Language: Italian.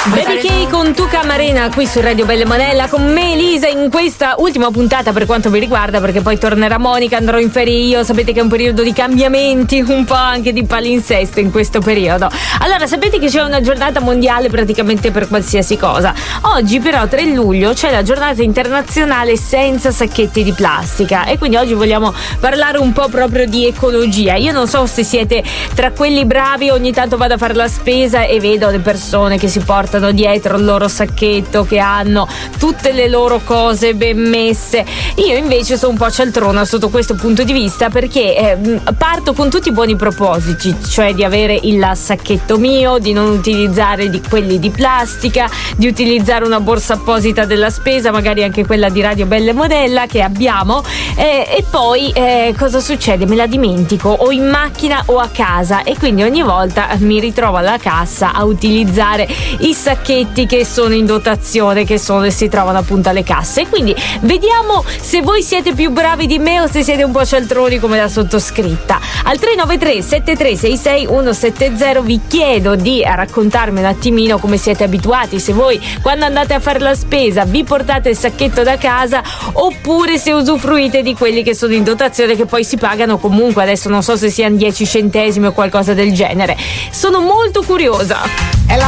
Baby K con Tu Camarena qui su Radio Belle Monella, con me Elisa in questa ultima puntata per quanto mi riguarda, perché poi tornerà Monica, andrò in ferie io. Sapete che è un periodo di cambiamenti, un po' anche di palinsesto in questo periodo. Allora, sapete che c'è una giornata mondiale praticamente per qualsiasi cosa. Oggi però 3 luglio c'è la giornata internazionale senza sacchetti di plastica, e quindi oggi vogliamo parlare un po' proprio di ecologia. Io non so se siete tra quelli bravi, ogni tanto vado a fare la spesa e vedo le persone che si portano dietro il loro sacchetto, che hanno tutte le loro cose ben messe. Io invece sono un po' cialtrona sotto questo punto di vista, perché parto con tutti i buoni propositi, cioè di avere il sacchetto mio, di non utilizzare di quelli di plastica, di utilizzare una borsa apposita della spesa, magari anche quella di Radio Belle Monella che abbiamo, e poi cosa succede? Me la dimentico, o in macchina o a casa, e quindi ogni volta mi ritrovo alla cassa a utilizzare i sacchetti che sono in dotazione, che si trovano appunto alle casse. E quindi vediamo se voi siete più bravi di me o se siete un po' cialtroni come la sottoscritta. Al 393 7366 170 vi chiedo di raccontarmi un attimino come siete abituati, se voi quando andate a fare la spesa vi portate il sacchetto da casa, oppure se usufruite di quelli che sono in dotazione, che poi si pagano comunque, adesso non so se siano 10 centesimi o qualcosa del genere. Sono molto curiosa.